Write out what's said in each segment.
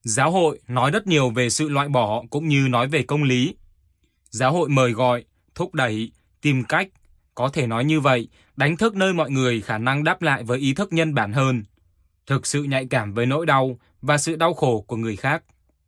Giáo hội nói rất nhiều về sự loại bỏ cũng như nói về công lý. Giáo hội mời gọi, thúc đẩy, tìm cách, có thể nói như vậy, đánh thức nơi mọi người khả năng đáp lại với ý thức nhân bản hơn, thực sự nhạy cảm với nỗi đau và sự đau khổ của người khác.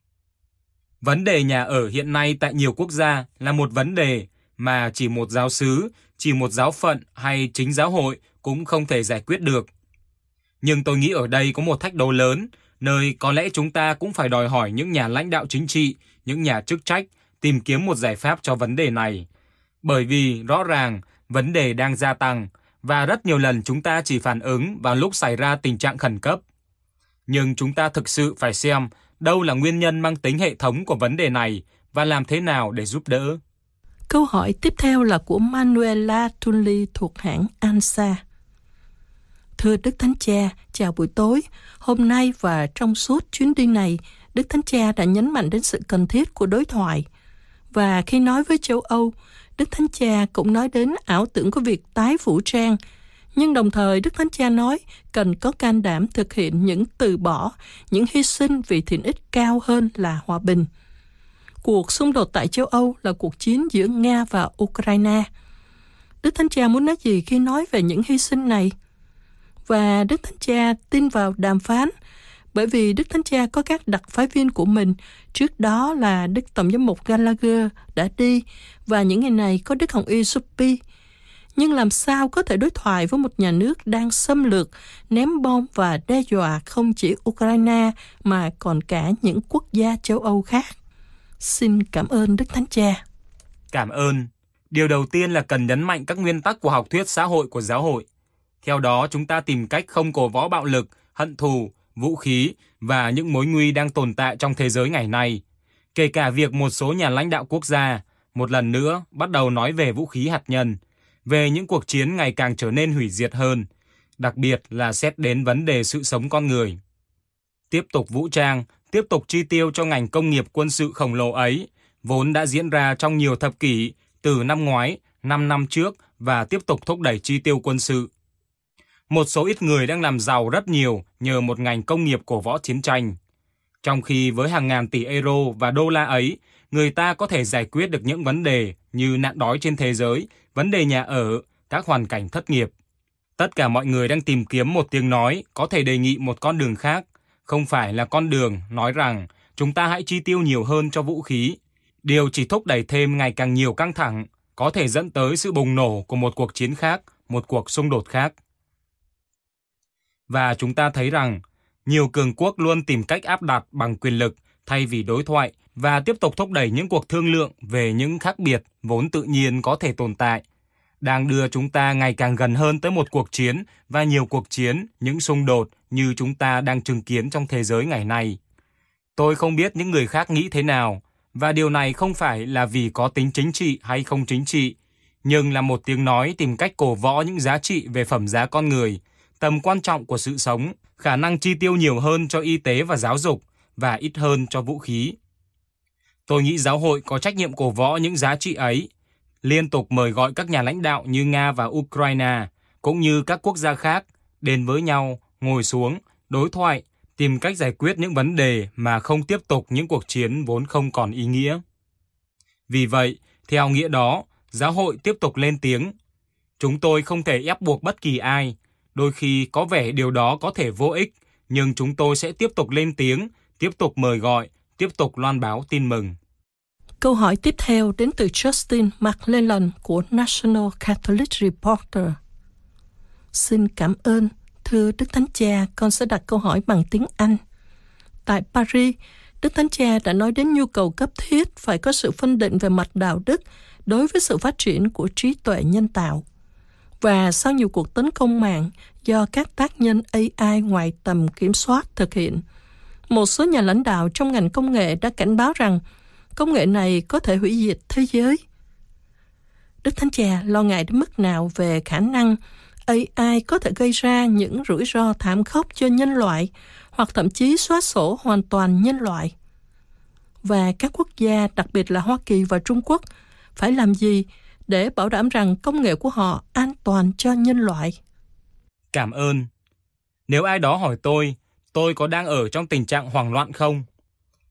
Vấn đề nhà ở hiện nay tại nhiều quốc gia là một vấn đề mà chỉ một giáo xứ, chỉ một giáo phận hay chính giáo hội cũng không thể giải quyết được. Nhưng tôi nghĩ ở đây có một thách đố lớn, nơi có lẽ chúng ta cũng phải đòi hỏi những nhà lãnh đạo chính trị, những nhà chức trách tìm kiếm một giải pháp cho vấn đề này. Bởi vì rõ ràng vấn đề đang gia tăng và rất nhiều lần chúng ta chỉ phản ứng vào lúc xảy ra tình trạng khẩn cấp. Nhưng chúng ta thực sự phải xem đâu là nguyên nhân mang tính hệ thống của vấn đề này và làm thế nào để giúp đỡ. Câu hỏi tiếp theo là của Manuela Tunli thuộc hãng ANSA. Thưa Đức Thánh Cha, chào buổi tối. Hôm nay và trong suốt chuyến đi này, Đức Thánh Cha đã nhấn mạnh đến sự cần thiết của đối thoại. Và khi nói với châu Âu, Đức Thánh Cha cũng nói đến ảo tưởng của việc tái vũ trang. Nhưng đồng thời Đức Thánh Cha nói cần có can đảm thực hiện những từ bỏ, những hy sinh vì thiện ích cao hơn là hòa bình. Cuộc xung đột tại châu Âu là cuộc chiến giữa Nga và Ukraine. Đức Thánh Cha muốn nói gì khi nói về những hy sinh này? Và Đức Thánh Cha tin vào đàm phán, bởi vì Đức Thánh Cha có các đặc phái viên của mình. Trước đó là Đức Tổng giám mục Gallagher đã đi, và những ngày này có Đức Hồng Y Suppi. Nhưng làm sao có thể đối thoại với một nhà nước đang xâm lược, ném bom và đe dọa không chỉ Ukraine mà còn cả những quốc gia châu Âu khác? Xin cảm ơn Đức Thánh Cha. Cảm ơn. Điều đầu tiên là cần nhấn mạnh các nguyên tắc của học thuyết xã hội của giáo hội. Theo đó, chúng ta tìm cách không cổ võ bạo lực, hận thù, vũ khí và những mối nguy đang tồn tại trong thế giới ngày nay. Kể cả việc một số nhà lãnh đạo quốc gia, một lần nữa, bắt đầu nói về vũ khí hạt nhân, về những cuộc chiến ngày càng trở nên hủy diệt hơn, đặc biệt là xét đến vấn đề sự sống con người. Tiếp tục vũ trang, tiếp tục chi tiêu cho ngành công nghiệp quân sự khổng lồ ấy, vốn đã diễn ra trong nhiều thập kỷ, từ năm ngoái, 5 năm trước và tiếp tục thúc đẩy chi tiêu quân sự. Một số ít người đang làm giàu rất nhiều nhờ một ngành công nghiệp cổ võ chiến tranh. Trong khi với hàng ngàn tỷ euro và đô la ấy, người ta có thể giải quyết được những vấn đề như nạn đói trên thế giới, vấn đề nhà ở, các hoàn cảnh thất nghiệp. Tất cả mọi người đang tìm kiếm một tiếng nói có thể đề nghị một con đường khác, không phải là con đường nói rằng chúng ta hãy chi tiêu nhiều hơn cho vũ khí. Điều chỉ thúc đẩy thêm ngày càng nhiều căng thẳng, có thể dẫn tới sự bùng nổ của một cuộc chiến khác, một cuộc xung đột khác. Và chúng ta thấy rằng nhiều cường quốc luôn tìm cách áp đặt bằng quyền lực thay vì đối thoại và tiếp tục thúc đẩy những cuộc thương lượng về những khác biệt vốn tự nhiên có thể tồn tại, đang đưa chúng ta ngày càng gần hơn tới một cuộc chiến và nhiều cuộc chiến, những xung đột như chúng ta đang chứng kiến trong thế giới ngày nay. Tôi không biết những người khác nghĩ thế nào, và điều này không phải là vì có tính chính trị hay không chính trị, nhưng là một tiếng nói tìm cách cổ võ những giá trị về phẩm giá con người, tầm quan trọng của sự sống, khả năng chi tiêu nhiều hơn cho y tế và giáo dục và ít hơn cho vũ khí. Tôi nghĩ giáo hội có trách nhiệm cổ võ những giá trị ấy, liên tục mời gọi các nhà lãnh đạo như Nga và Ukraine, cũng như các quốc gia khác, đến với nhau, ngồi xuống, đối thoại, tìm cách giải quyết những vấn đề mà không tiếp tục những cuộc chiến vốn không còn ý nghĩa. Vì vậy, theo nghĩa đó, giáo hội tiếp tục lên tiếng. Chúng tôi không thể ép buộc bất kỳ ai. Đôi khi có vẻ điều đó có thể vô ích, nhưng chúng tôi sẽ tiếp tục lên tiếng, tiếp tục mời gọi, tiếp tục loan báo tin mừng. Câu hỏi tiếp theo đến từ Justin McClellan của National Catholic Reporter. Xin cảm ơn. Thưa Đức Thánh Cha, con sẽ đặt câu hỏi bằng tiếng Anh. Tại Paris, Đức Thánh Cha đã nói đến nhu cầu cấp thiết phải có sự phân định về mặt đạo đức đối với sự phát triển của trí tuệ nhân tạo. Và sau nhiều cuộc tấn công mạng do các tác nhân AI ngoài tầm kiểm soát thực hiện, một số nhà lãnh đạo trong ngành công nghệ đã cảnh báo rằng công nghệ này có thể hủy diệt thế giới. Đức Thánh Cha lo ngại đến mức nào về khả năng AI có thể gây ra những rủi ro thảm khốc cho nhân loại hoặc thậm chí xóa sổ hoàn toàn nhân loại? Và các quốc gia, đặc biệt là Hoa Kỳ và Trung Quốc, phải làm gì để bảo đảm rằng công nghệ của họ an toàn cho nhân loại? Cảm ơn. Nếu ai đó hỏi tôi có đang ở trong tình trạng hoảng loạn không?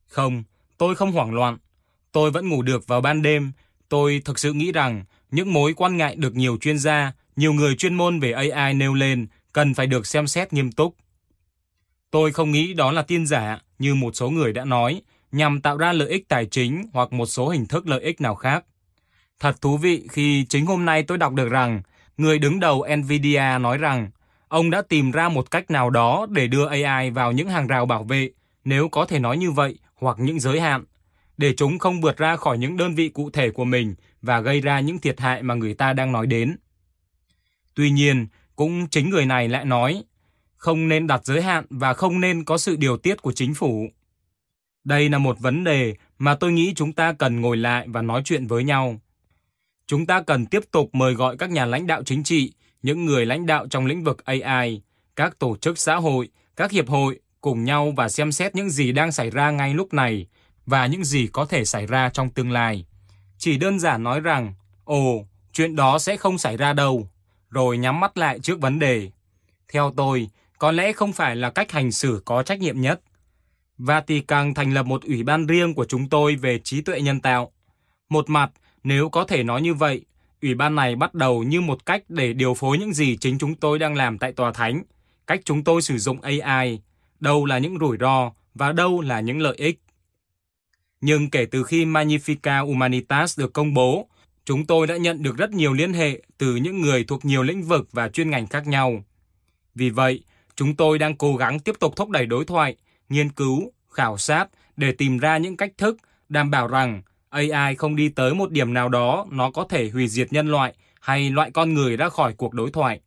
Không, tôi không hoảng loạn. Tôi vẫn ngủ được vào ban đêm. Tôi thực sự nghĩ rằng những mối quan ngại được nhiều chuyên gia, nhiều người chuyên môn về AI nêu lên cần phải được xem xét nghiêm túc. Tôi không nghĩ đó là tin giả như một số người đã nói, nhằm tạo ra lợi ích tài chính hoặc một số hình thức lợi ích nào khác. Thật thú vị khi chính hôm nay tôi đọc được rằng người đứng đầu Nvidia nói rằng ông đã tìm ra một cách nào đó để đưa AI vào những hàng rào bảo vệ, nếu có thể nói như vậy, hoặc những giới hạn, để chúng không vượt ra khỏi những đơn vị cụ thể của mình và gây ra những thiệt hại mà người ta đang nói đến. Tuy nhiên, cũng chính người này lại nói, không nên đặt giới hạn và không nên có sự điều tiết của chính phủ. Đây là một vấn đề mà tôi nghĩ chúng ta cần ngồi lại và nói chuyện với nhau. Chúng ta cần tiếp tục mời gọi các nhà lãnh đạo chính trị, những người lãnh đạo trong lĩnh vực AI, các tổ chức xã hội, các hiệp hội cùng nhau và xem xét những gì đang xảy ra ngay lúc này và những gì có thể xảy ra trong tương lai. Chỉ đơn giản nói rằng, chuyện đó sẽ không xảy ra đâu, rồi nhắm mắt lại trước vấn đề. Theo tôi, có lẽ không phải là cách hành xử có trách nhiệm nhất. Vatican thành lập một ủy ban riêng của chúng tôi về trí tuệ nhân tạo. Một mặt, nếu có thể nói như vậy, ủy ban này bắt đầu như một cách để điều phối những gì chính chúng tôi đang làm tại Tòa Thánh, cách chúng tôi sử dụng AI, đâu là những rủi ro và đâu là những lợi ích. Nhưng kể từ khi Magnificat Humanitas được công bố, chúng tôi đã nhận được rất nhiều liên hệ từ những người thuộc nhiều lĩnh vực và chuyên ngành khác nhau. Vì vậy, chúng tôi đang cố gắng tiếp tục thúc đẩy đối thoại, nghiên cứu, khảo sát để tìm ra những cách thức đảm bảo rằng AI không đi tới một điểm nào đó nó có thể hủy diệt nhân loại hay loại con người ra khỏi cuộc đối thoại.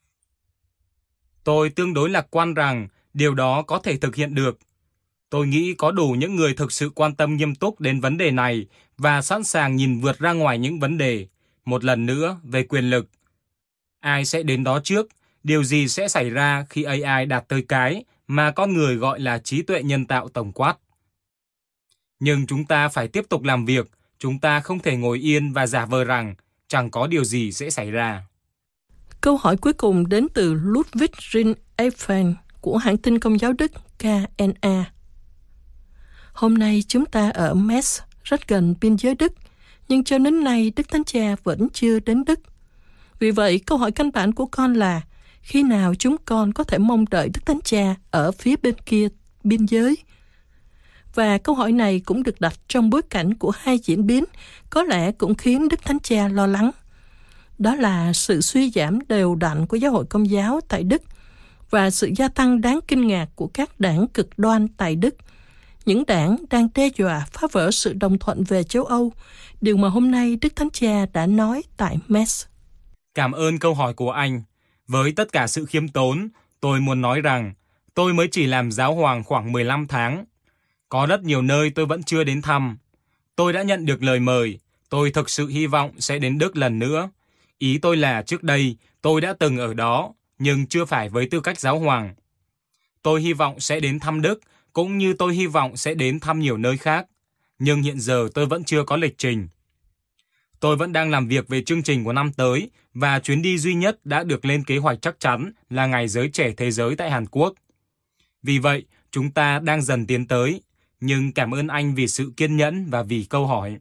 Tôi tương đối lạc quan rằng điều đó có thể thực hiện được. Tôi nghĩ có đủ những người thực sự quan tâm nghiêm túc đến vấn đề này và sẵn sàng nhìn vượt ra ngoài những vấn đề, một lần nữa về quyền lực. Ai sẽ đến đó trước? Điều gì sẽ xảy ra khi AI đạt tới cái mà con người gọi là trí tuệ nhân tạo tổng quát? Nhưng chúng ta phải tiếp tục làm việc, chúng ta không thể ngồi yên và giả vờ rằng chẳng có điều gì sẽ xảy ra. Câu hỏi cuối cùng đến từ Ludwig Rinefeld của hãng tin Công giáo Đức KNA. Hôm nay chúng ta ở Metz, rất gần biên giới Đức, nhưng cho đến nay Đức Thánh Cha vẫn chưa đến Đức. Vì vậy, câu hỏi căn bản của con là khi nào chúng con có thể mong đợi Đức Thánh Cha ở phía bên kia biên giới? Và câu hỏi này cũng được đặt trong bối cảnh của hai diễn biến có lẽ cũng khiến Đức Thánh Cha lo lắng. Đó là sự suy giảm đều đặn của giáo hội Công giáo tại Đức và sự gia tăng đáng kinh ngạc của các đảng cực đoan tại Đức. Những đảng đang đe dọa phá vỡ sự đồng thuận về châu Âu, điều mà hôm nay Đức Thánh Cha đã nói tại Metz. Cảm ơn câu hỏi của anh. Với tất cả sự khiêm tốn, tôi muốn nói rằng tôi mới chỉ làm giáo hoàng khoảng 15 tháng. Có rất nhiều nơi tôi vẫn chưa đến thăm. Tôi đã nhận được lời mời. Tôi thực sự hy vọng sẽ đến Đức lần nữa. Ý tôi là trước đây tôi đã từng ở đó, nhưng chưa phải với tư cách giáo hoàng. Tôi hy vọng sẽ đến thăm Đức, cũng như tôi hy vọng sẽ đến thăm nhiều nơi khác. Nhưng hiện giờ tôi vẫn chưa có lịch trình. Tôi vẫn đang làm việc về chương trình của năm tới và chuyến đi duy nhất đã được lên kế hoạch chắc chắn là Ngày Giới Trẻ Thế Giới tại Hàn Quốc. Vì vậy, chúng ta đang dần tiến tới, nhưng cảm ơn anh vì sự kiên nhẫn và vì câu hỏi.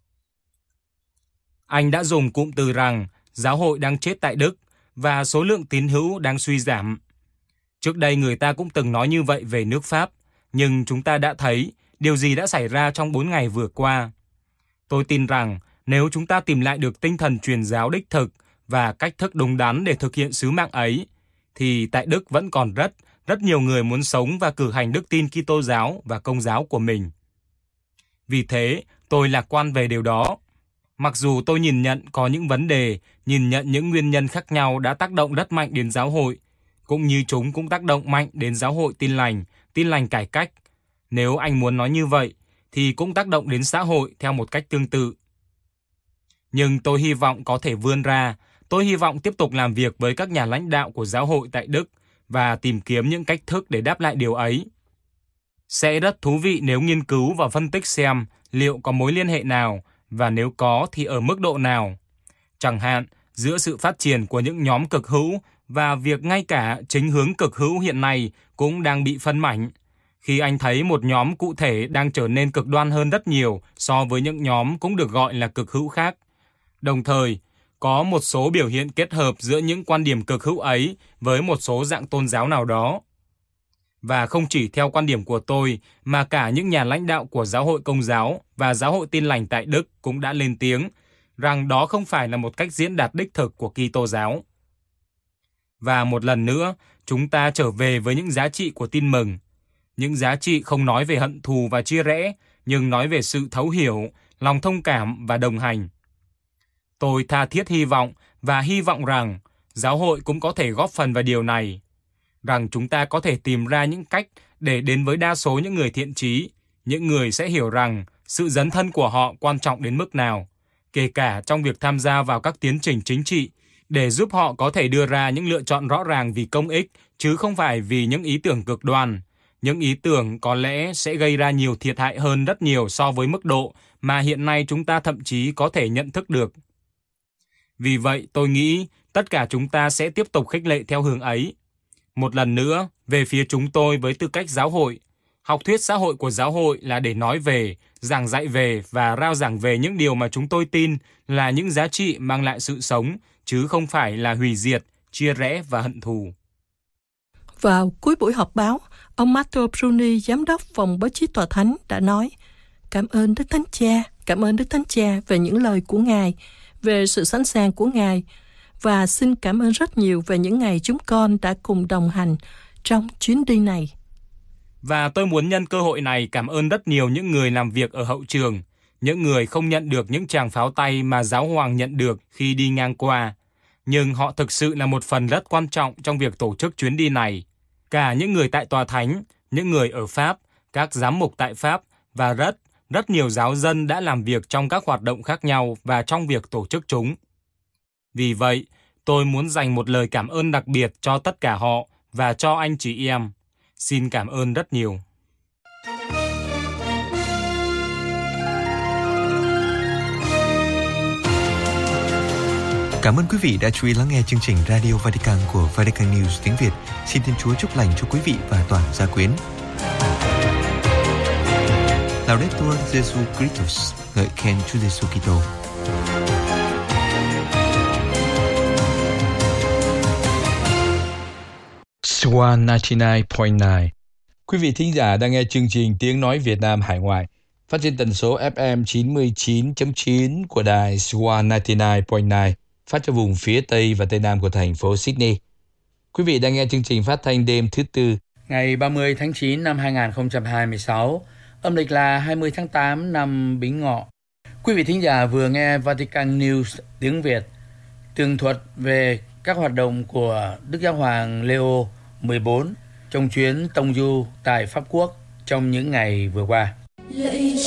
Anh đã dùng cụm từ rằng giáo hội đang chết tại Đức và số lượng tín hữu đang suy giảm. Trước đây người ta cũng từng nói như vậy về nước Pháp, nhưng chúng ta đã thấy điều gì đã xảy ra trong 4 ngày vừa qua. Tôi tin rằng nếu chúng ta tìm lại được tinh thần truyền giáo đích thực và cách thức đúng đắn để thực hiện sứ mạng ấy, thì tại Đức vẫn còn rất nhiều người muốn sống và cử hành đức tin Kitô giáo và Công giáo của mình. Vì thế, tôi lạc quan về điều đó. Mặc dù tôi nhìn nhận có những vấn đề, nhìn nhận những nguyên nhân khác nhau đã tác động rất mạnh đến giáo hội, cũng như chúng cũng tác động mạnh đến giáo hội tin lành cải cách. Nếu anh muốn nói như vậy, thì cũng tác động đến xã hội theo một cách tương tự. Nhưng tôi hy vọng có thể vươn ra, tôi hy vọng tiếp tục làm việc với các nhà lãnh đạo của giáo hội tại Đức và tìm kiếm những cách thức để đáp lại điều ấy. Sẽ rất thú vị nếu nghiên cứu và phân tích xem liệu có mối liên hệ nào và nếu có thì ở mức độ nào. Chẳng hạn, giữa sự phát triển của những nhóm cực hữu và việc ngay cả chính hướng cực hữu hiện nay cũng đang bị phân mảnh. Khi anh thấy một nhóm cụ thể đang trở nên cực đoan hơn rất nhiều so với những nhóm cũng được gọi là cực hữu khác. Đồng thời, có một số biểu hiện kết hợp giữa những quan điểm cực hữu ấy với một số dạng tôn giáo nào đó. Và không chỉ theo quan điểm của tôi, mà cả những nhà lãnh đạo của giáo hội Công giáo và giáo hội Tin lành tại Đức cũng đã lên tiếng rằng đó không phải là một cách diễn đạt đích thực của Kitô giáo. Và một lần nữa, chúng ta trở về với những giá trị của tin mừng. Những giá trị không nói về hận thù và chia rẽ, nhưng nói về sự thấu hiểu, lòng thông cảm và đồng hành. Tôi tha thiết hy vọng rằng giáo hội cũng có thể góp phần vào điều này, rằng chúng ta có thể tìm ra những cách để đến với đa số những người thiện chí, những người sẽ hiểu rằng sự dấn thân của họ quan trọng đến mức nào, kể cả trong việc tham gia vào các tiến trình chính trị, để giúp họ có thể đưa ra những lựa chọn rõ ràng vì công ích, chứ không phải vì những ý tưởng cực đoan. Những ý tưởng có lẽ sẽ gây ra nhiều thiệt hại hơn rất nhiều so với mức độ mà hiện nay chúng ta thậm chí có thể nhận thức được. Vì vậy, tôi nghĩ tất cả chúng ta sẽ tiếp tục khích lệ theo hướng ấy. Một lần nữa, về phía chúng tôi với tư cách giáo hội, học thuyết xã hội của giáo hội là để nói về, giảng dạy về và rao giảng về những điều mà chúng tôi tin là những giá trị mang lại sự sống, chứ không phải là hủy diệt, chia rẽ và hận thù. Vào cuối buổi họp báo, ông Matteo Bruni, giám đốc phòng báo chí Tòa Thánh, đã nói: cảm ơn Đức Thánh Cha về những lời của Ngài, về sự sẵn sàng của Ngài, và xin cảm ơn rất nhiều về những ngày chúng con đã cùng đồng hành trong chuyến đi này. Và tôi muốn nhân cơ hội này cảm ơn rất nhiều những người làm việc ở hậu trường, những người không nhận được những tràng pháo tay mà giáo hoàng nhận được khi đi ngang qua. Nhưng họ thực sự là một phần rất quan trọng trong việc tổ chức chuyến đi này. Cả những người tại Tòa Thánh, những người ở Pháp, các giám mục tại Pháp và rất nhiều giáo dân đã làm việc trong các hoạt động khác nhau và trong việc tổ chức chúng. Vì vậy, tôi muốn dành một lời cảm ơn đặc biệt cho tất cả họ và cho anh chị em. Xin cảm ơn rất nhiều. Cảm ơn quý vị đã chú ý lắng nghe chương trình Radio Vatican của Vatican News tiếng Việt. Xin Thiên Chúa chúc lành cho quý vị và toàn gia quyến. Laudetur Jesu Christus, ngợi khen Chúa Giêsu Kitô. Swan 99.9. Quý vị thính giả đang nghe chương trình Tiếng Nói Việt Nam Hải Ngoại, phát trên tần số FM 99.9 của đài Swan 99.9, phát cho vùng phía Tây và Tây Nam của thành phố Sydney. Quý vị đang nghe chương trình phát thanh đêm thứ Tư, ngày 30 tháng 9 năm 2026, âm lịch là 20 tháng 8 năm Bính Ngọ. Quý vị thính giả vừa nghe Vatican News tiếng Việt, tường thuật về các hoạt động của Đức Giáo hoàng Leo 14 trong chuyến tông du tại Pháp Quốc trong những ngày vừa qua.